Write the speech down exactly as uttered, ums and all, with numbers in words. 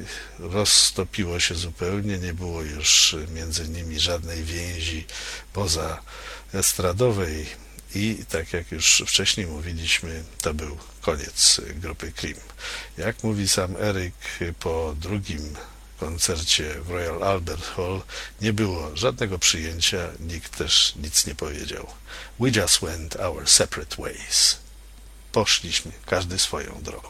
roztopiło się zupełnie, nie było już między nimi żadnej więzi poza estradowej i tak jak już wcześniej mówiliśmy, to był koniec grupy Cream. Jak mówi sam Eric, po drugim koncercie w Royal Albert Hall nie było żadnego przyjęcia, nikt też nic nie powiedział. We just went our separate ways. Poszliśmy każdy swoją drogą.